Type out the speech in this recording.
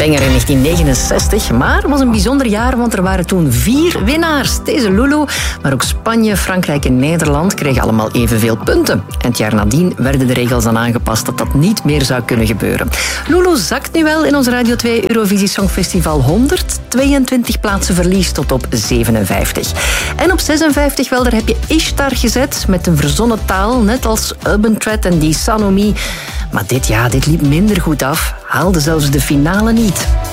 banger in 1969, maar het was een bijzonder jaar, want er waren toen 4 winnaars. Deze Lulu, maar ook Spanje, Frankrijk en Nederland kregen allemaal evenveel punten. En het jaar nadien werden de regels dan aangepast dat dat niet meer zou kunnen gebeuren. Lulu zakt nu wel in ons Radio 2 Eurovisie Songfestival 122 plaatsen verlies tot op 57. En op 56 wel, daar heb je Ishtar gezet met een verzonnen taal, net als Urban Thread en die Sanomi. Maar dit liep minder goed af, haalde zelfs de finale niet.